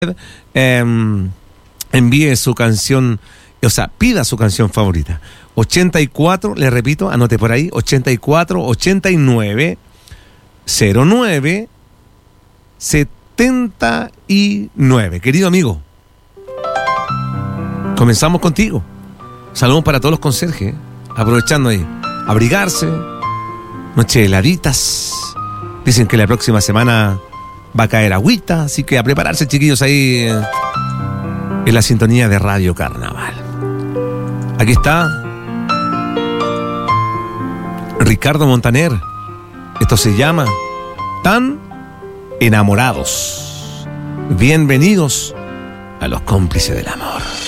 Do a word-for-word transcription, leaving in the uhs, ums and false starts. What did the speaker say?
eh, envíe su canción, o sea, pida su canción favorita. ochenta y cuatro, le repito, anote por ahí, ochenta y cuatro, ochenta y nueve, cero nueve, setenta y nueve. Querido amigo, comenzamos contigo. Saludos para todos los conserjes, aprovechando ahí, abrigarse, noche heladitas. Dicen que la próxima semana va a caer agüita, así que a prepararse, chiquillos, ahí en la sintonía de Radio Carnaval. Aquí está Ricardo Montaner. Esto se llama Tan Enamorados. Bienvenidos a los cómplices del amor.